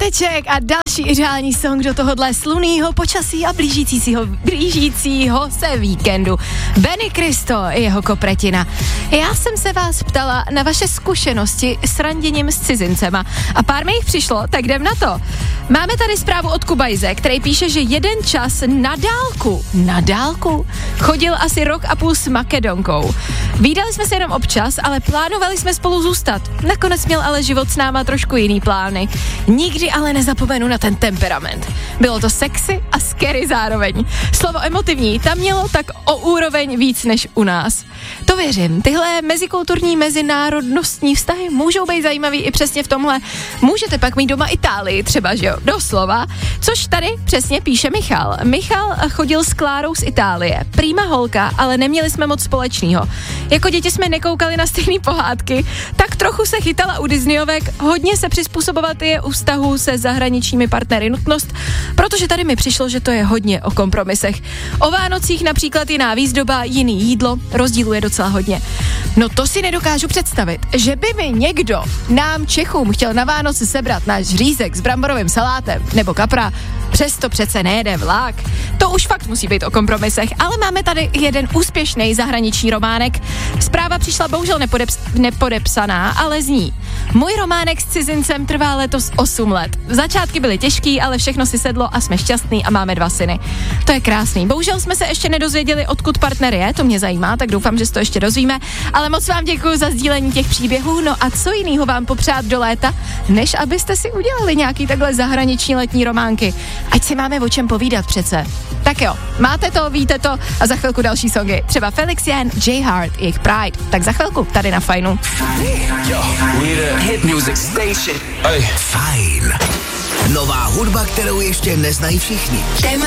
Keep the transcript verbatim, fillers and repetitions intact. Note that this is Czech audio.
Sluneček a další ideální song do tohohle slunného počasí a blížícího, blížícího se víkendu. Benny Cristo, jeho Kopretina. Já jsem se vás ptala na vaše zkušenosti s randěním s cizincema a pár mi jich přišlo, tak jdem na to. Máme tady zprávu od Kubajze, který píše, že jeden čas na dálku, na dálku, chodil asi rok a půl s Makedonkou. Vídali jsme se jenom občas, ale plánovali jsme spolu zůstat. Nakonec měl ale život s náma trošku jiný plány. Nikdy ale nezapomenu na ten temperament. Bylo to sexy a scary zároveň. Slovo emotivní tam mělo tak o úroveň víc než u nás. To věřím, tyhle mezikulturní, mezinárodnostní vztahy můžou být zajímavý i přesně v tomhle. Můžete pak mít doma Itálii třeba, že jo, doslova, což tady přesně píše Michal. Michal chodil s Klárou z Itálie, prýma holka, ale neměli jsme moc společného. Jako děti jsme nekoukali na stejné pohádky, tak trochu se chytala u Disneyovek, hodně se přizpůsobovat je u vztahu se zahraničními partnery nutnost, protože tady mi přišlo, že to je hodně o kompromisech. O Vánocích například jiná výzdoba, jiný jídlo, rozdílů je docela hodně. No to si nedokážu představit, že by mi někdo, nám Čechům, chtěl na Vánoce sebrat náš řízek s bramborovým salátem nebo kapra, přesto přece nejede vlak. To už fakt musí být o kompromisech, ale máme tady jeden úspěšný zahraniční románek. Zpráva přišla bohužel nepodeps- nepodepsaná, ale zní: můj románek s cizincem trvá letos osm let. Začátky byly těžký, ale všechno si sedlo a jsme šťastný a máme dva syny. To je krásný. Bohužel jsme se ještě nedozvěděli, odkud partner je, to mě zajímá, tak doufám, že se to ještě dozvíme. Ale moc vám děkuji za sdílení těch příběhů. No a co jiného vám popřát do léta, než abyste si udělali nějaký takhle zahraniční letní románky. Ať si máme o čem povídat přece. Tak jo, máte to, víte to a za chvilku další songy. Třeba Felix Jan, J Hart, jejich Pride. Tak za chvilku tady na Fajnu. Hit music station. Hey. Fajn. Nová hudba, kterou ještě neznají všichni. Téma